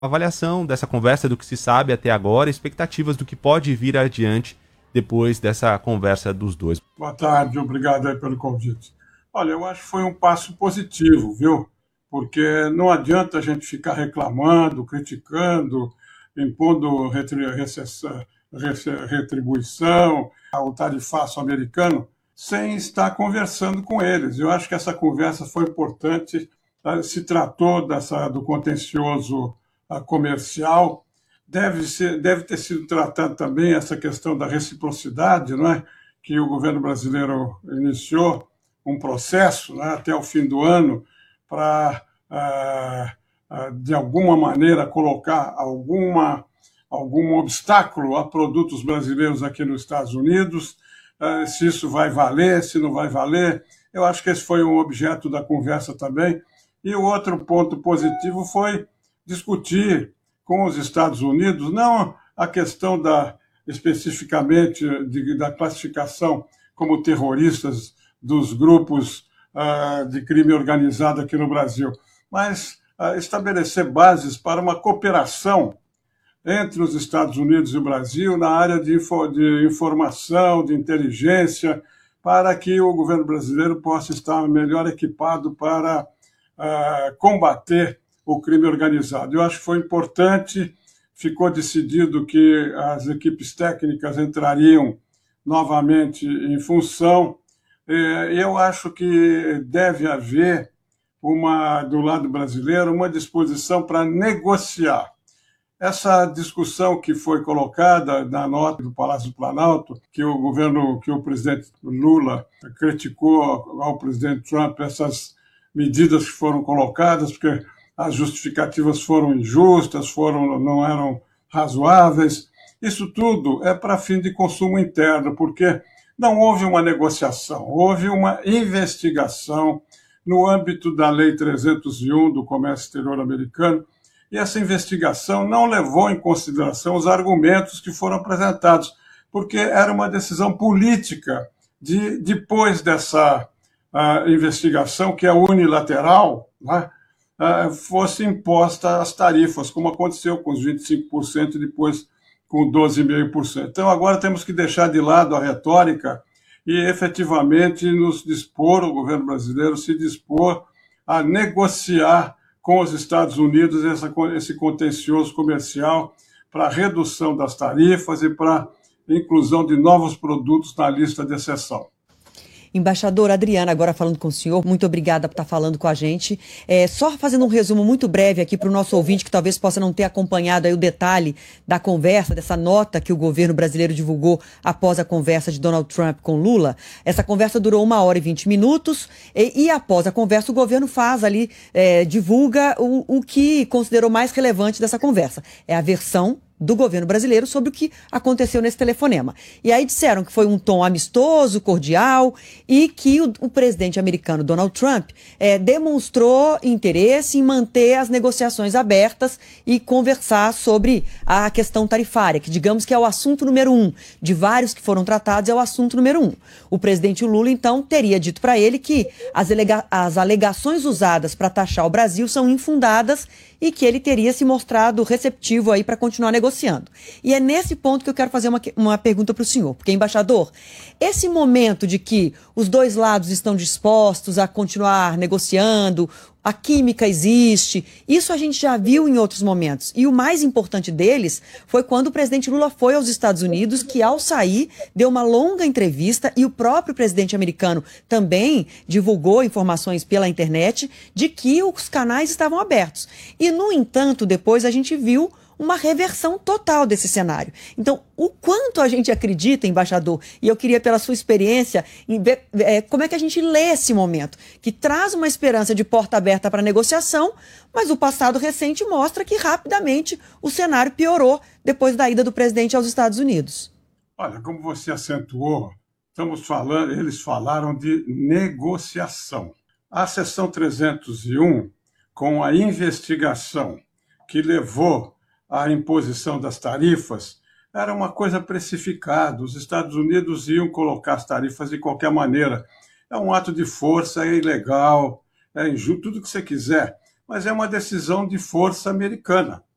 avaliação dessa conversa, do que se sabe até agora, expectativas do que pode vir adiante depois dessa conversa dos dois. Boa tarde, obrigado aí pelo convite. Olha, eu acho que foi um passo positivo, viu? Porque não adianta a gente ficar reclamando, criticando, impondo retribuição ao tarifaço americano, sem estar conversando com eles. Eu acho que essa conversa foi importante, se tratou do contencioso comercial, deve ter sido tratada também essa questão da reciprocidade, não é? Que o governo brasileiro iniciou um processo, né, até o fim do ano para, de alguma maneira, colocar algum obstáculo a produtos brasileiros aqui nos Estados Unidos, se isso vai valer, se não vai valer. Eu acho que esse foi um objeto da conversa também. E o outro ponto positivo foi discutir com os Estados Unidos, não a questão especificamente da classificação como terroristas dos grupos de crime organizado aqui no Brasil, mas estabelecer bases para uma cooperação entre os Estados Unidos e o Brasil na área de informação, de inteligência, para que o governo brasileiro possa estar melhor equipado para combater o crime organizado. Eu acho que foi importante, ficou decidido que as equipes técnicas entrariam novamente em função. Eu acho que deve haver, do lado brasileiro, uma disposição para negociar. Essa discussão que foi colocada na nota do Palácio do Planalto, que o presidente Lula criticou ao presidente Trump, essas medidas que foram colocadas, porque as justificativas foram injustas, não eram razoáveis. Isso tudo é para fim de consumo interno, porque não houve uma negociação, houve uma investigação no âmbito da Lei 301 do Comércio Exterior Americano, e essa investigação não levou em consideração os argumentos que foram apresentados, porque era uma decisão política depois dessa investigação, que é unilateral, né, fosse imposta as tarifas, como aconteceu com os 25% e depois com 12,5%. Então, agora temos que deixar de lado a retórica e, efetivamente, o governo brasileiro se dispor a negociar com os Estados Unidos esse contencioso comercial para redução das tarifas e para inclusão de novos produtos na lista de exceção. Embaixador Adriana, agora falando com o senhor, muito obrigada por estar falando com a gente. Só fazendo um resumo muito breve aqui para o nosso ouvinte, que talvez possa não ter acompanhado aí o detalhe da conversa, dessa nota que o governo brasileiro divulgou após a conversa de Donald Trump com Lula. Essa conversa durou 1h20 e após a conversa o governo faz ali, divulga o que considerou mais relevante dessa conversa. É a versão do governo brasileiro sobre o que aconteceu nesse telefonema. E aí disseram que foi um tom amistoso, cordial, e que o presidente americano Donald Trump demonstrou interesse em manter as negociações abertas e conversar sobre a questão tarifária, que digamos que é o assunto número 1, de vários que foram tratados, é o assunto número 1. O presidente Lula, então, teria dito para ele que as alegações usadas para taxar o Brasil são infundadas e que ele teria se mostrado receptivo aí para continuar negociando. E é nesse ponto que eu quero fazer uma pergunta para o senhor, porque, embaixador, esse momento de que os dois lados estão dispostos a continuar negociando, a química existe, isso a gente já viu em outros momentos. E o mais importante deles foi quando o presidente Lula foi aos Estados Unidos, que ao sair deu uma longa entrevista e o próprio presidente americano também divulgou informações pela internet de que os canais estavam abertos. E, no entanto, depois a gente viu uma reversão total desse cenário. Então, o quanto a gente acredita, embaixador, e eu queria, pela sua experiência, ver como é que a gente lê esse momento, que traz uma esperança de porta aberta para negociação, mas o passado recente mostra que rapidamente o cenário piorou depois da ida do presidente aos Estados Unidos. Olha, como você acentuou, eles falaram de negociação. A seção 301, com a investigação que levou à imposição das tarifas, era uma coisa precificada. Os Estados Unidos iam colocar as tarifas de qualquer maneira. É um ato de força, é ilegal, é injusto, tudo que você quiser, mas é uma decisão de força americana.